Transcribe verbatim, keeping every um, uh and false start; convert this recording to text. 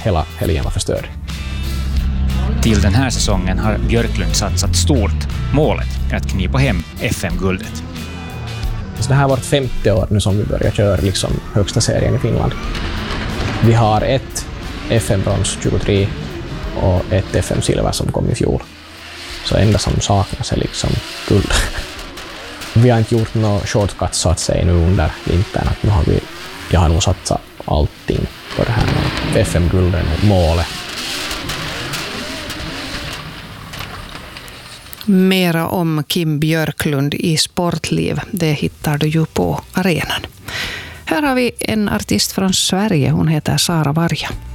hela helgen var förstörd. Till den här säsongen har Björklund satsat stort. Målet är att knipa hem F M-guldet. Så det här har varit femte år nu som vi börjar köra liksom högsta serien i Finland. Vi har ett F M-brons tjugotre och ett F M-silver som kom i fjol. Så enda som saknas är liksom guld. Vi har inte gjort några shortcuts så att säga nu under vintern. Att nu har vi, jag har nog satsat allting på det här med F M-gulden och målet. Mera om Kim Björklund i Sportliv, det hittar du ju på arenan. Här har vi en artist från Sverige, hon heter Sara Varja.